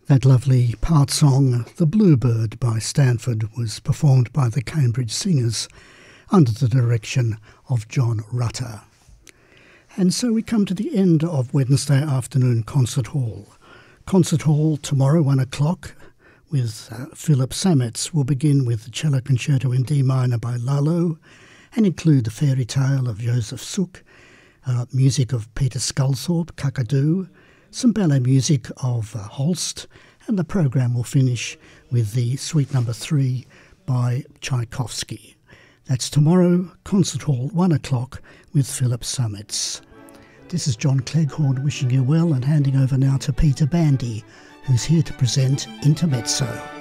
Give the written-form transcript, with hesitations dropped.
That lovely part song, The Bluebird by Stanford, was performed by the Cambridge Singers under the direction of John Rutter. And so we come to the end of Wednesday afternoon Concert Hall. Concert Hall tomorrow, 1 o'clock, with Philip Sametz, will begin with the Cello Concerto in D minor by Lalo and include the Fairy Tale of Joseph Suk, music of Peter Sculthorpe, Kakadu, some ballet music of Holst, and the programme will finish with the Suite No. 3 by Tchaikovsky. That's tomorrow, Concert Hall, 1 o'clock, with Philip Sametz. This is John Cleghorn wishing you well and handing over now to Peter Bandy, who's here to present Intermezzo.